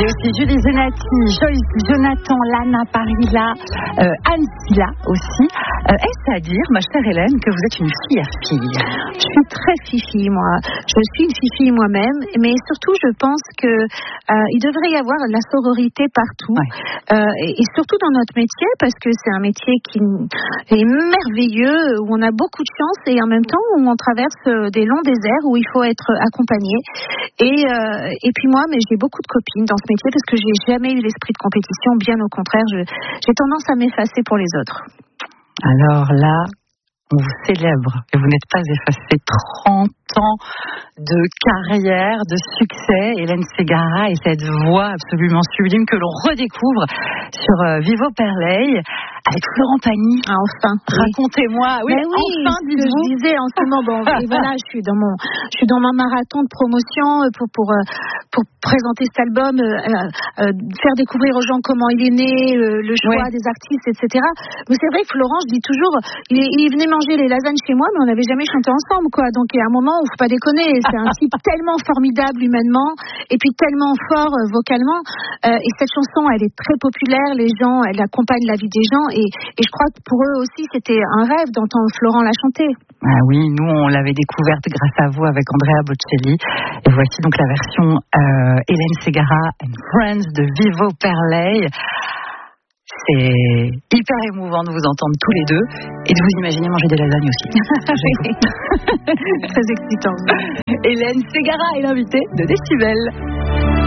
Et aussi Julie Zenati, Joyce Jonathan, Lana Parilla, Anne Silla aussi. Est-ce à dire, ma chère Hélène, que vous êtes une fille à fille? Je suis très fifi, moi. Je suis une fifi moi-même, mais surtout, je pense que il devrait y avoir de la sororité partout, et surtout dans notre métier, parce que c'est un métier qui est merveilleux, où on a beaucoup de chance et en même temps où on traverse des longs déserts où il faut être accompagné. Et puis moi, mais j'ai beaucoup de copines dans ce métier parce que j'ai jamais eu l'esprit de compétition. Bien au contraire, j'ai tendance à m'effacer pour les autres. Alors là, on vous célèbre et vous n'êtes pas effacé. 30 ans de carrière, de succès, Hélène Ségara, et cette voix absolument sublime que l'on redécouvre sur Vivo Perley avec Florent Pagny. Ah, enfin. Racontez-moi. Oui, enfin, ce que je disais en ce moment. Bon, et voilà, je suis dans ma marathon de promotion pour présenter cet album, faire découvrir aux gens comment il est né, le choix des artistes, etc. Mais c'est vrai que Florent, je dis toujours, il venait manger les lasagnes chez moi, mais on n'avait jamais chanté ensemble, quoi. Donc, il y a un moment où faut pas déconner. C'est un type tellement formidable humainement, et puis tellement fort vocalement. Et cette chanson, elle est très populaire. Les gens, elle accompagne la vie des gens. Et je crois que pour eux aussi, c'était un rêve d'entendre Florent la chanter. Ah oui, nous, on l'avait découverte grâce à vous avec Andrea Bocelli. Et voici donc la version Hélène Ségara and Friends de Vivo Perley. C'est hyper émouvant de vous entendre tous les deux et de vous imaginer manger des lasagnes aussi. Très excitant. Hélène Ségara est l'invitée de Décibel.